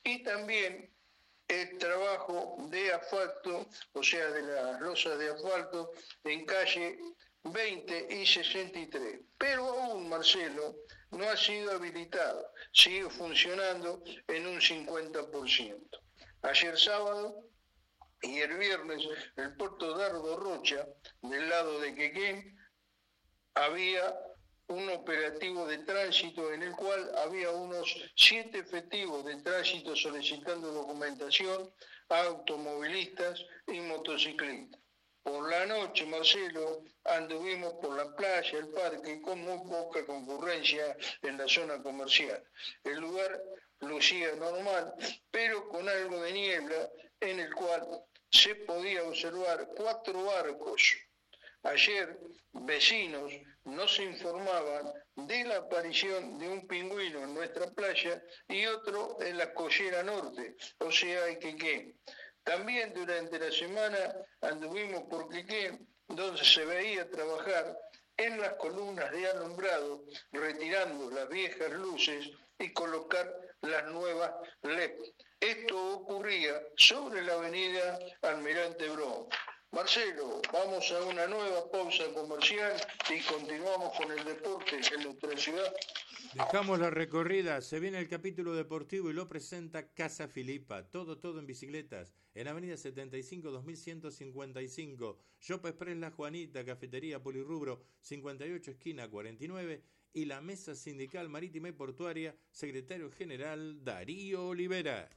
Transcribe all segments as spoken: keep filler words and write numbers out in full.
y también el trabajo de asfalto, o sea, de las losas de asfalto en calle veinte y sesenta y tres. Pero aún, Marcelo, no ha sido habilitado, sigue funcionando en un cincuenta por ciento. Ayer sábado y el viernes, el puerto Dardo Rocha, del lado de Quequén, había un operativo de tránsito en el cual había unos siete efectivos de tránsito solicitando documentación a automovilistas y motociclistas. Por la noche, Marcelo, anduvimos por la playa, el parque, con muy poca concurrencia en la zona comercial. El lugar lucía normal, pero con algo de niebla, en el cual se podía observar cuatro barcos. Ayer, vecinos nos informaban de la aparición de un pingüino en nuestra playa y otro en la Collera Norte, o sea, en Quequén. También durante la semana anduvimos por Quequén, donde se veía trabajar en las columnas de alumbrado, retirando las viejas luces y colocar las nuevas L E D. Esto ocurría sobre la avenida Almirante Brown. Marcelo, vamos a una nueva pausa comercial y continuamos con el deporte en nuestra ciudad. Dejamos la recorrida, se viene el capítulo deportivo y lo presenta Casa Filipa, todo, todo en bicicletas, en avenida setenta y cinco, dos mil ciento cincuenta y cinco, Shop Express La Juanita, Cafetería Polirrubro, cincuenta y ocho esquina cuarenta y nueve, y la Mesa Sindical Marítima y Portuaria, secretario general Darío Olivera.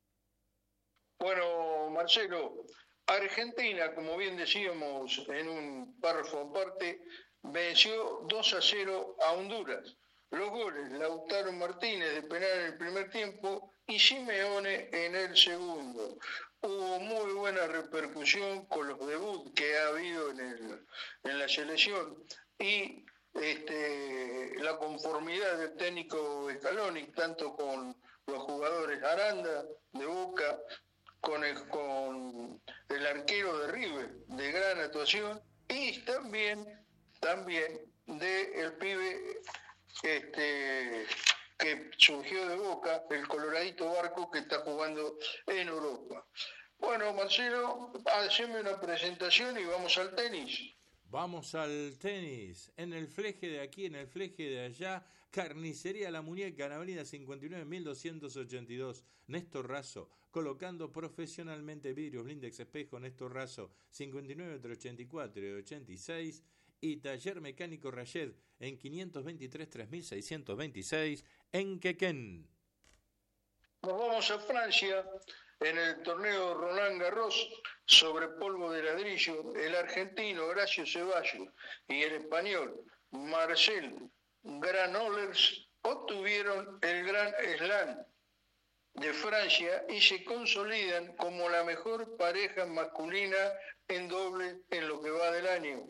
Bueno, Marcelo, Argentina, como bien decíamos en un párrafo aparte, venció dos a cero a Honduras. Los goles, Lautaro Martínez de penal en el primer tiempo y Simeone en el segundo. Hubo muy buena repercusión con los debuts que ha habido en, el, en la selección y este, la conformidad del técnico Scaloni, tanto con los jugadores Aranda de Boca, con el, con el arquero de River, de gran actuación, y también, también de el pibe este, que surgió de Boca, el coloradito Barco, que está jugando en Europa. Bueno, Marcelo, haceme una presentación y vamos al tenis. Vamos al tenis, en el fleje de aquí, en el fleje de allá, Carnicería La Muñeca, en avenida cincuenta y nueve mil doscientos ochenta y dos, Néstor Razo, colocando profesionalmente vidrios, blindex, espejo, Néstor Razo, cincuenta y nueve entre ochenta y cuatro y ochenta y seis, y Taller Mecánico Rayed, en quinientos veintitrés tres mil seiscientos veintiséis, en Quequén. Nos vamos a Francia, en el torneo Roland Garros, sobre polvo de ladrillo, el argentino Horacio Ceballos y el español Marcel Granollers obtuvieron el Gran Slam de Francia y se consolidan como la mejor pareja masculina en doble en lo que va del año.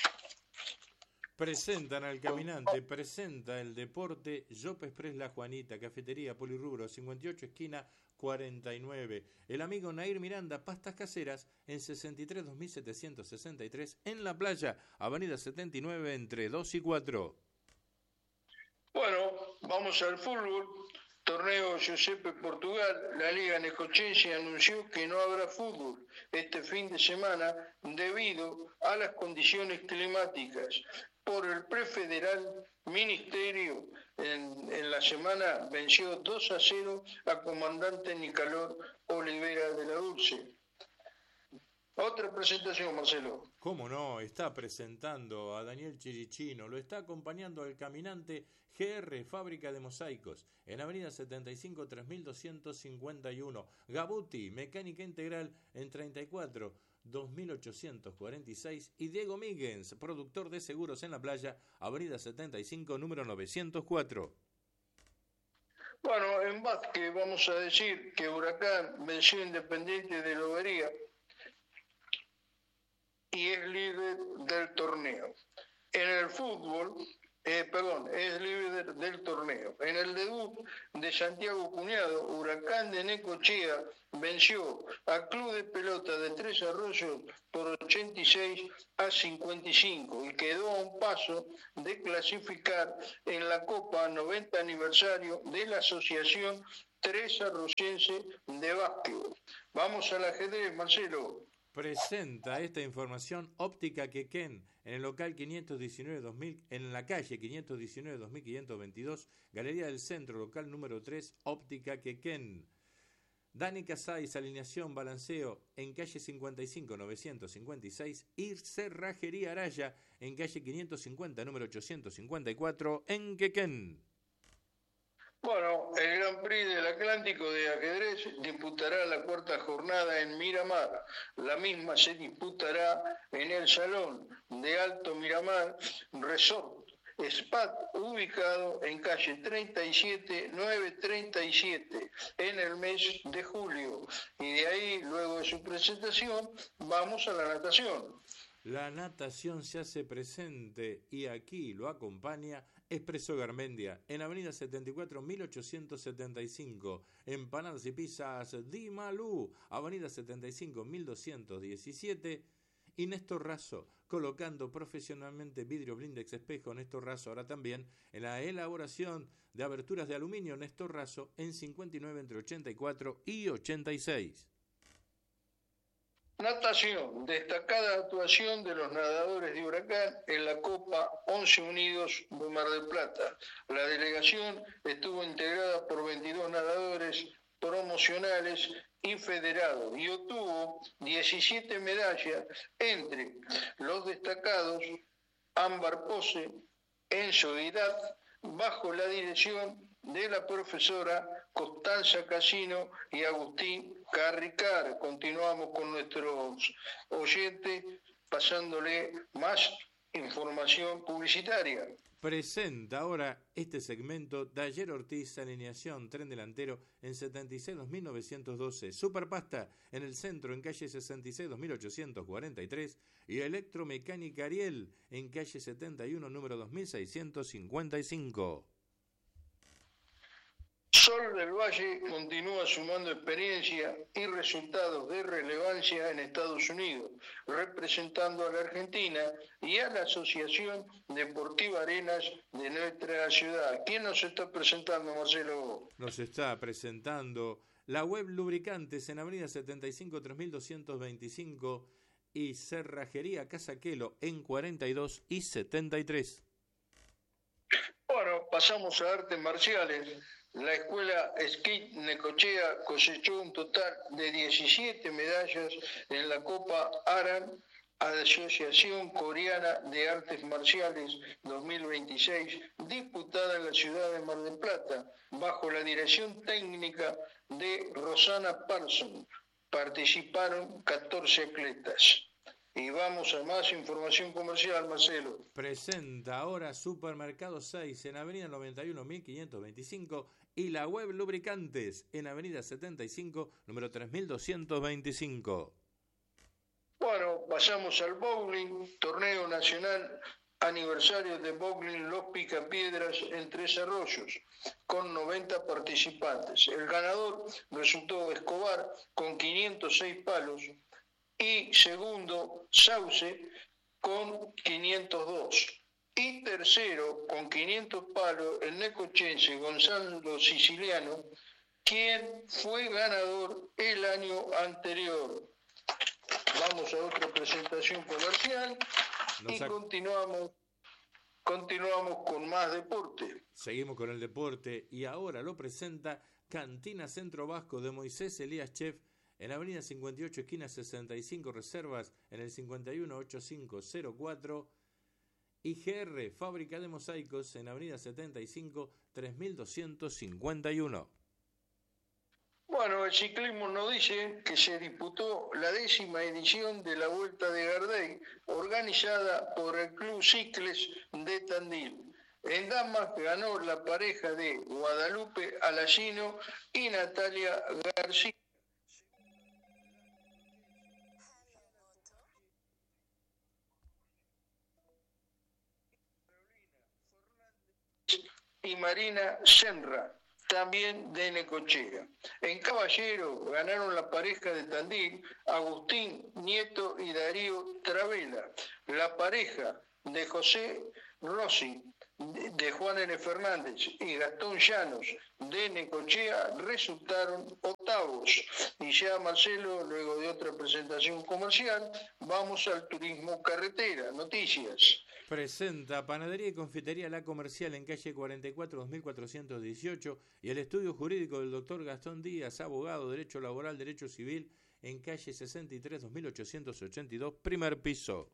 Presentan al caminante, presenta el deporte, Shop Express La Juanita, Cafetería Polirrubro, cincuenta y ocho esquina cuarenta y nueve. El amigo Nair Miranda, pastas caseras, en sesenta y tres dos mil setecientos sesenta y tres, en La Playa, avenida setenta y nueve, entre dos y cuatro. Bueno, vamos al fútbol. Torneo Giuseppe Portugal, la Liga Necochense anunció que no habrá fútbol este fin de semana debido a las condiciones climáticas. Por el prefederal Ministerio, en, en la semana venció dos a cero a comandante Nicolás Olivera de la Dulce. Otra presentación, Marcelo. ¿Cómo no? Está presentando a Daniel Chirichino, lo está acompañando al caminante G R, Fábrica de Mosaicos, en avenida setenta y cinco, tres mil doscientos cincuenta y uno. Gabuti, Mecánica Integral, en treinta y cuatro, dos mil ochocientos cuarenta y seis. Y Diego Míguez, productor de seguros en La Playa, avenida setenta y cinco, número novecientos cuatro. Bueno, en básquet vamos a decir que Huracán venció Independiente de Lobería y es líder del torneo. En el fútbol, eh, perdón, es líder del torneo. En el debut de Santiago Cuñado, Huracán de Necochea venció a Club de Pelota de Tres Arroyos por ochenta y seis a cincuenta y cinco y quedó a un paso de clasificar en la Copa noventa aniversario de la Asociación tres Arroyense de básquetbol. Vamos al ajedrez, Marcelo. Presenta esta información Óptica Quequén en el local quinientos diecinueve dos mil, en la calle quinientos diecinueve dos mil quinientos veintidós, Galería del Centro, local número tres, Óptica Quequén. Dani Casais, alineación, balanceo, en calle cincuenta y cinco novecientos cincuenta y seis, y Cerrajería Araya, en calle quinientos cincuenta, número ochocientos cincuenta y cuatro, en Quequén. Bueno, el Gran Prix del Atlántico de ajedrez disputará la cuarta jornada en Miramar. La misma se disputará en el Salón de Alto Miramar Resort Spa, ubicado en calle treinta y siete novecientos treinta y siete, en el mes de julio. Y de ahí, luego de su presentación, vamos a la natación. La natación se hace presente y aquí lo acompaña Expreso Garmendia, en avenida setenta y cuatro mil ochocientos setenta y cinco, Empanadas y Pizzas Di Malú, avenida setenta y cinco mil doscientos diecisiete, y Néstor Razo, colocando profesionalmente vidrio blindex espejo. Néstor Razo ahora también en la elaboración de aberturas de aluminio. Néstor Razo en cincuenta y nueve entre ochenta y cuatro y ochenta y seis. Natación, destacada actuación de los nadadores de Huracán en la Copa Once Unidos de Mar del Plata. La delegación estuvo integrada por veintidós nadadores promocionales y federados y obtuvo diecisiete medallas, entre los destacados Ámbar Pose, Enzo Didat, bajo la dirección de la profesora Constanza Casino y Agustín Carricar. Continuamos con nuestros oyentes pasándole más información publicitaria. Presenta ahora este segmento Taller Ortiz, alineación, tren delantero en setenta y seis dos mil novecientos doce, Superpasta en el centro en calle sesenta y seis dos mil ochocientos cuarenta y tres y Electromecánica Ariel en calle setenta y uno número dos mil seiscientos cincuenta y cinco. Sol del Valle continúa sumando experiencia y resultados de relevancia en Estados Unidos, representando a la Argentina y a la Asociación Deportiva Arenas de nuestra ciudad. ¿Quién nos está presentando, Marcelo? Nos está presentando la web Lubricantes en avenida setenta y cinco tres mil doscientos veinticinco y Cerrajería Casaquelo en cuarenta y dos y setenta y tres. Bueno, pasamos a artes marciales. La escuela Skate Necochea cosechó un total de diecisiete medallas en la Copa Aran, Asociación Coreana de Artes Marciales dos mil veintiséis, disputada en la ciudad de Mar del Plata, bajo la dirección técnica de Rosana Parson. Participaron catorce atletas. Y vamos a más información comercial, Marcelo. Presenta ahora Supermercado seis en avenida noventa y uno mil quinientos veinticinco y la web Lubricantes en avenida setenta y cinco, número tres mil doscientos veinticinco. Bueno, pasamos al bowling, torneo nacional aniversario de bowling Los Picapiedras en Tres Arroyos, con noventa participantes. El ganador resultó Escobar con quinientos seis palos, y segundo Sauce con quinientos dos. Y tercero, con quinientos palos, el necochense Gonzalo Siciliano, quien fue ganador el año anterior. Vamos a otra presentación comercial y ac- continuamos, continuamos con más deporte. Seguimos con el deporte y ahora lo presenta Cantina Centro Vasco de Moisés Elías Chef en avenida cincuenta y ocho, esquina sesenta y cinco, reservas en el cincuenta y uno ochenta y cinco cero cuatro. Y G R, fábrica de mosaicos, en avenida setenta y cinco, tres mil doscientos cincuenta y uno. Bueno, el ciclismo nos dice que se disputó la décima edición de la Vuelta de Gardey, organizada por el Club Cicles de Tandil. En damas ganó la pareja de Guadalupe Alacino y Natalia García. Y Marina Senra, también de Necochea. En caballero ganaron la pareja de Tandil, Agustín Nieto y Darío Travela. La pareja de José Rossi de Juan N. Fernández y Gastón Llanos de Necochea resultaron octavos. Y ya, Marcelo, luego de otra presentación comercial, vamos al turismo carretera. Noticias. Presenta Panadería y Confitería La Comercial en calle cuarenta y cuatro, dos mil cuatrocientos dieciocho y el estudio jurídico del doctor Gastón Díaz, abogado, Derecho Laboral, Derecho Civil, en calle sesenta y tres, dos mil ochocientos ochenta y dos, primer piso.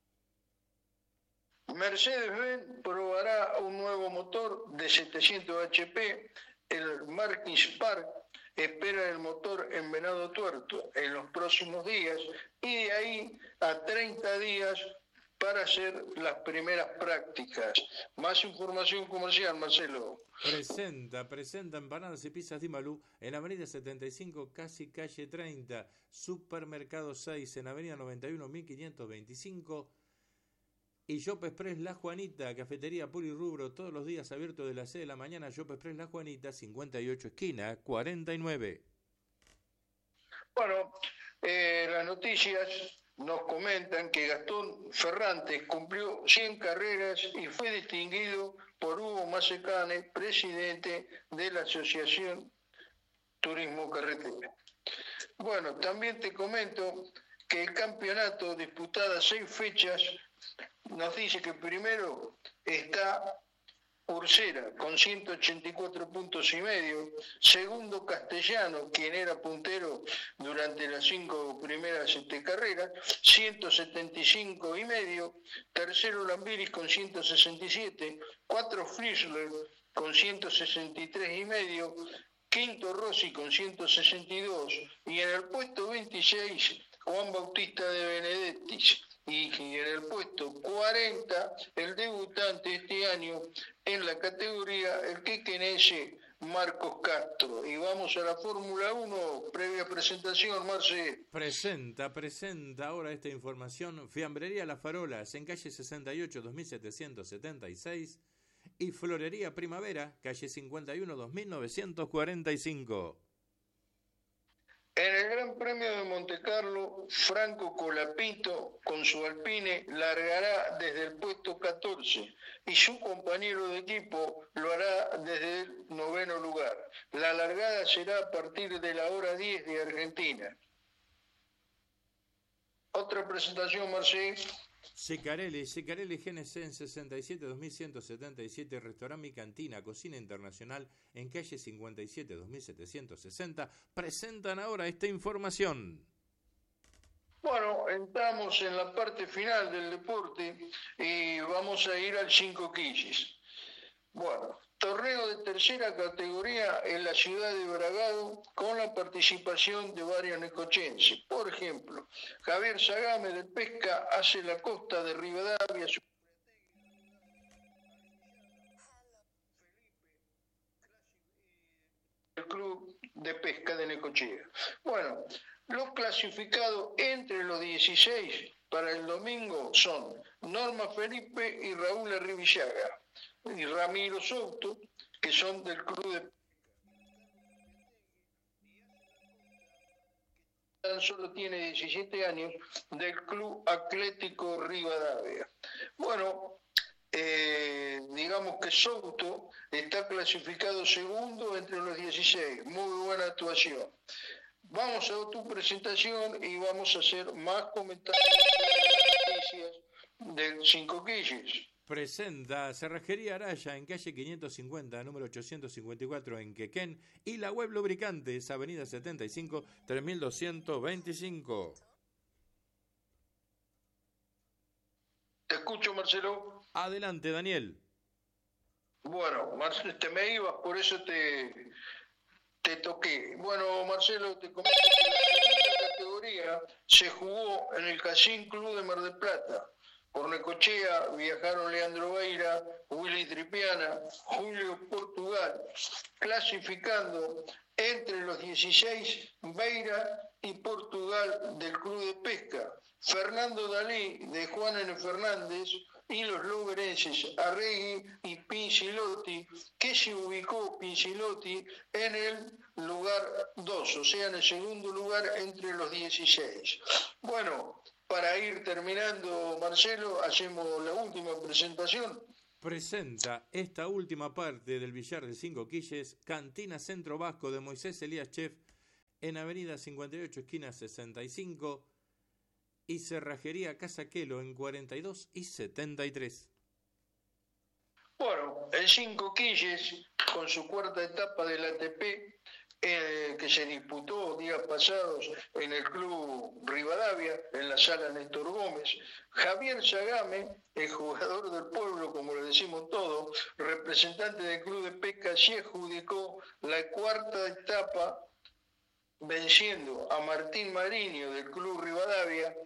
Mercedes-Benz probará un nuevo motor de setecientos H P, el Marquis Park. Espera el motor en Venado Tuerto en los próximos días y de ahí a treinta días para hacer las primeras prácticas. Más información comercial, Marcelo. Presenta, presenta Empanadas y Pizzas Di Malú en Avenida setenta y cinco, casi calle treinta, Supermercado seis en Avenida noventa y uno, mil quinientos veinticinco. Y Shop Express La Juanita, cafetería Polirrubro, todos los días abierto de las seis de la mañana. Shop Express La Juanita, cincuenta y ocho, esquina cuarenta y nueve. Bueno, eh, las noticias nos comentan que Gastón Ferrantes cumplió cien carreras y fue distinguido por Hugo Masecane, presidente de la Asociación Turismo Carretera. Bueno, también te comento que el campeonato, disputada seis fechas, nos dice que primero está Ursera con ciento ochenta y cuatro puntos y medio, segundo Castellano, quien era puntero durante las cinco primeras este, carreras, ciento setenta y cinco y medio, tercero Lambiris con ciento sesenta y siete, cuatro Friesler con ciento sesenta y tres y medio, quinto Rossi con ciento sesenta y dos y en el puesto veintiséis Juan Bautista de Benedettis. Y en el puesto cuarenta, el debutante este año en la categoría, el quequense Marcos Castro. Y vamos a la Fórmula uno, previa presentación, Marce. Presenta, presenta ahora esta información. Fiambrería Las Farolas, en calle sesenta y ocho, dos mil setecientos setenta y seis. Y Florería Primavera, calle cincuenta y uno, dos mil novecientos cuarenta y cinco. En el Gran Premio de Montecarlo, Franco Colapinto con su Alpine largará desde el puesto catorce y su compañero de equipo lo hará desde el noveno lugar. La largada será a partir de la hora diez de Argentina. Otra presentación, Marcelo. Secarelli, Secarelli G N C en sesenta y siete, dos mil ciento setenta y siete, Restaurante Mi Cantina, Cocina Internacional, en calle cincuenta y siete, dos mil setecientos sesenta, presentan ahora esta información. Bueno, entramos en la parte final del deporte y vamos a ir al cinco quilles. Bueno, torneo de tercera categoría en la ciudad de Bragado con la participación de varios necochenses. Por ejemplo, Javier Sagame del Pesca hace la Costa de Rivadavia. El Club de Pesca de Necochea. Bueno, los clasificados entre los dieciséis para el domingo son Norma Felipe y Raúl Arribillaga. Y Ramiro Souto, que son del club de tan solo tiene diecisiete años, del Club Atlético Rivadavia. Bueno, eh, digamos que Souto está clasificado segundo entre los dieciséis, muy buena actuación. Vamos a tu presentación y vamos a hacer más comentarios de noticias del Cinco Quilles. Presenta Cerrajería Araya en calle quinientos cincuenta, número ochocientos cincuenta y cuatro en Quequén, y la web Lubricantes, avenida setenta y cinco, tres mil doscientos veinticinco. Te escucho, Marcelo. Adelante, Daniel. Bueno, Marcelo, te me ibas, por eso te, te toqué. Bueno, Marcelo, te comento que la segunda categoría se jugó en el Casín Club de Mar del Plata. Por Necochea viajaron Leandro Beira, Willy Tripiana, Julio Portugal, clasificando entre los dieciséis Beira y Portugal del Club de Pesca, Fernando Dalí de Juan N. Fernández y los loberenses Arregui y Pincilotti, que se ubicó Pincilotti en el lugar dos, o sea, en el segundo lugar entre los dieciséis. Bueno, para ir terminando, Marcelo, hacemos la última presentación. presenta esta última parte del billar de Cinco Quilles, Cantina Centro Vasco de Moisés Elías Chef, en Avenida cincuenta y ocho, esquina sesenta y cinco, y Cerrajería Casa Quelo en cuarenta y dos y setenta y tres. Bueno, el Cinco Quilles, con su cuarta etapa del A T P, eh, que se disputó días pasados en el Club Rivadavia, en la sala Néstor Gómez, Javier Sagame, el jugador del pueblo, como le decimos todos, representante del Club de Pesca, se adjudicó la cuarta etapa, venciendo a Martín Mariño del Club Rivadavia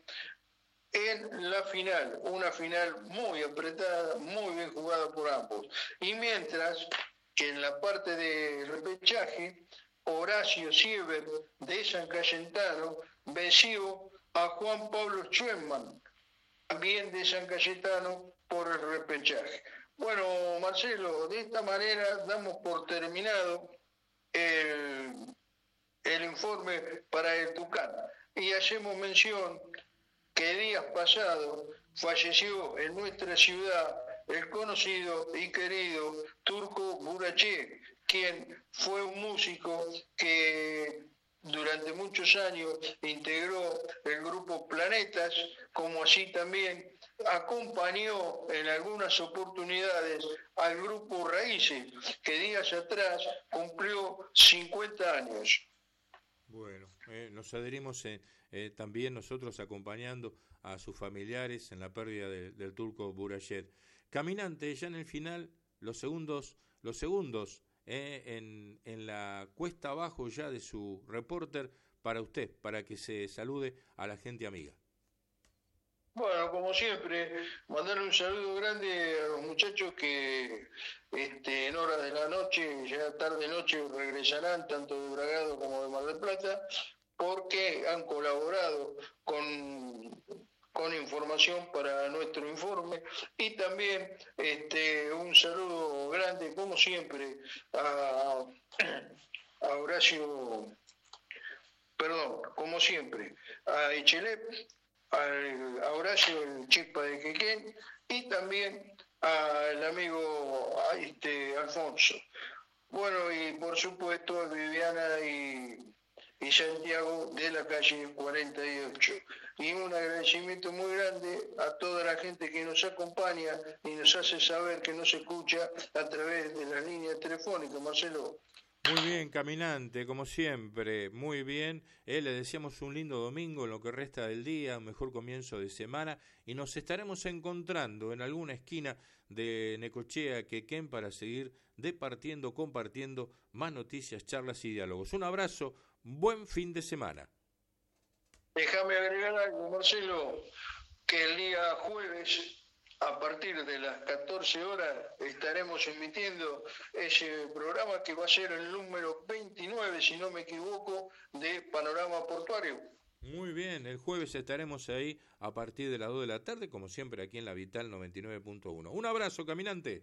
en la final, una final muy apretada, muy bien jugada por ambos. Y mientras que en la parte de repechaje, Horacio Siever de San Cayetano venció a Juan Pablo Schwenman, también de San Cayetano, por el repechaje. Bueno, Marcelo, de esta manera damos por terminado el, el informe para el Tucán y hacemos mención que días pasados falleció en nuestra ciudad el conocido y querido Turco Buraché, quien fue un músico que durante muchos años integró el grupo Planetas, como así también acompañó en algunas oportunidades al grupo Raíces, que días atrás cumplió cincuenta años. Bueno, eh, nos adherimos eh, eh, también nosotros acompañando a sus familiares en la pérdida de, del Turco Burayet. Caminante, ya en el final, los segundos, los segundos eh, en, en la cuesta abajo ya de su reporter para usted, para que se salude a la gente amiga. Bueno, como siempre, mandarle un saludo grande a los muchachos que este, en horas de la noche, ya tarde-noche, regresarán tanto de Bragado como de Mar del Plata, porque han colaborado con, con información para nuestro informe. Y también este, un saludo grande, como siempre, a, a Horacio, perdón, como siempre, a Echelep, Al, a Horacio, el Chispa de Quequén, y también al amigo a este, Alfonso. Bueno, y por supuesto a Viviana y, y Santiago de la calle cuarenta y ocho. Y un agradecimiento muy grande a toda la gente que nos acompaña y nos hace saber que nos escucha a través de las líneas telefónicas, Marcelo. Muy bien, caminante, como siempre, muy bien. Eh, le deseamos un lindo domingo en lo que resta del día, un mejor comienzo de semana, y nos estaremos encontrando en alguna esquina de Necochea, Quequén, para seguir departiendo, compartiendo más noticias, charlas y diálogos. Un abrazo, buen fin de semana. Déjame agregar algo, Marcelo, que el día jueves, a partir de las catorce horas, estaremos emitiendo ese programa que va a ser el número veintinueve, si no me equivoco, de Panorama Portuario. Muy bien, el jueves estaremos ahí a partir de las dos de la tarde, como siempre aquí en la Vital noventa y nueve punto uno. Un abrazo, caminante.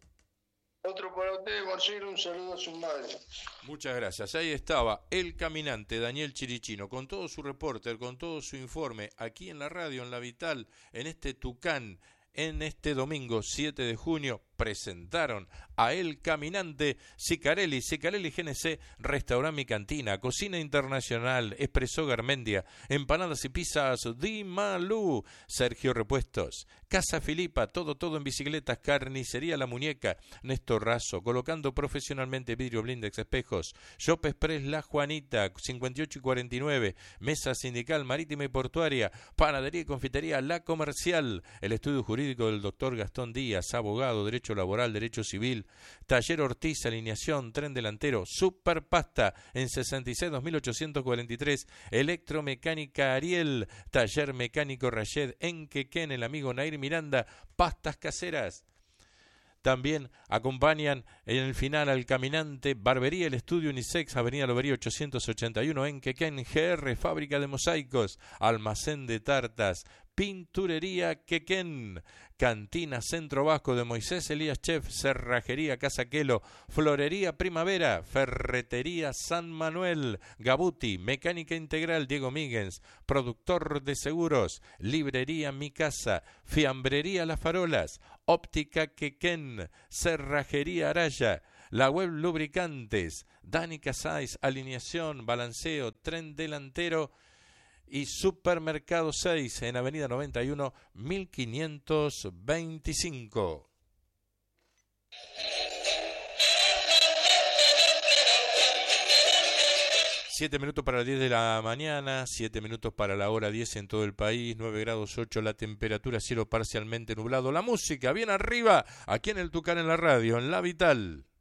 Otro para usted, Marcelo, un saludo a su madre. Muchas gracias. Ahí estaba el caminante Daniel Chirichino, con todo su reporter, con todo su informe, aquí en la radio, en la Vital, en este Tucán. En este domingo siete de junio presentaron a El Caminante, Sicarelli, Sicarelli G N C, Restaurante Mi Cantina, Cocina Internacional, Espresso Garmendia, Empanadas y Pizzas Di Malú, Sergio Repuestos, Casa Filipa, todo, todo en bicicletas, Carnicería La Muñeca, Néstor Razo, colocando profesionalmente vidrio blindex, espejos, Shop Express La Juanita, cincuenta y ocho y cuarenta y nueve, Mesa Sindical Marítima y Portuaria, Panadería y Confitería La Comercial, el estudio jurídico del doctor Gastón Díaz, abogado, derecho laboral, derecho civil, Taller Ortiz, alineación, tren delantero, Superpasta en sesenta y seis dos mil ochocientos cuarenta y tres, Electromecánica Ariel, Taller Mecánico Rayed en Quequén, el amigo Nair Miranda, pastas caseras. También acompañan en el final al caminante Barbería El Estudio Unisex, Avenida Lobería ochocientos ochenta y uno en Quequén, G R, Fábrica de Mosaicos, Almacén de Tartas, Pinturería Quequén, Cantina Centro Vasco de Moisés Elías Chef, Cerrajería Casa Quelo, Florería Primavera, Ferretería San Manuel, Gabuti, Mecánica Integral Diego Míguez, Productor de Seguros, Librería Mi Casa, Fiambrería Las Farolas, Óptica Quequén, Cerrajería Araya, La Web Lubricantes, Dani Casais, alineación, balanceo, tren delantero y Supermercado seis en Avenida noventa y uno, mil quinientos veinticinco. Siete minutos para las diez de la mañana, siete minutos para la hora diez en todo el país, nueve grados ocho la temperatura, cielo parcialmente nublado. La música bien arriba, aquí en el Tucán en la radio, en La Vital.